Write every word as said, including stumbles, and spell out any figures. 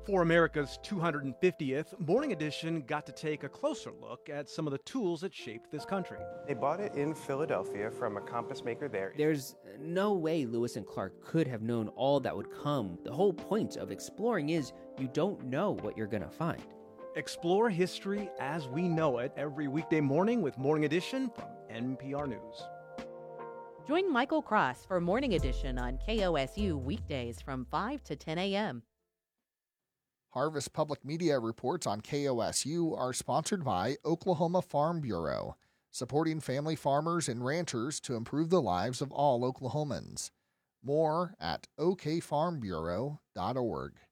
For America's two hundred fiftieth, Morning Edition got to take a closer look at some of the tools that shaped this country. They bought it in Philadelphia from a compass maker there. There's no way Lewis and Clark could have known all that would come. The whole point of exploring is you don't know what you're going to find. Explore history as we know it every weekday morning with Morning Edition from N P R News. Join Michael Cross for Morning Edition on K O S U weekdays from five to ten a.m. Harvest Public Media reports on K O S U are sponsored by Oklahoma Farm Bureau, supporting family farmers and ranchers to improve the lives of all Oklahomans. More at o k farm bureau dot org.